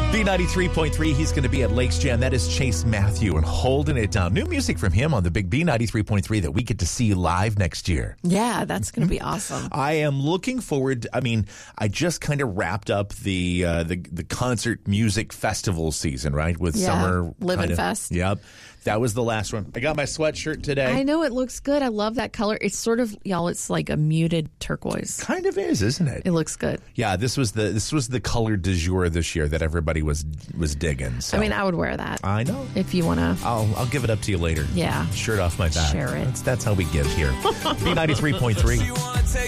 B93.3, he's going to be at Lakes Jam. That is Chase Matthew and Holding It Down. New music from him on the big B93.3 that we get to see live next year. Yeah, that's going to be awesome. I am looking forward. I mean, I just kind of wrapped up the concert music festival season, right? With summer Living Fest. Yep. That was the last one. I got my sweatshirt today. I know it looks good. I love that color. It's sort of, y'all, it's like a muted turquoise. Kind of is, isn't it? It looks good. Yeah, this was the color du jour this year that everybody was digging. So. I mean, I would wear that. I know. If you want to. I'll give it up to you later. Yeah. Shirt off my back. Share it. That's how we give here. B93.3.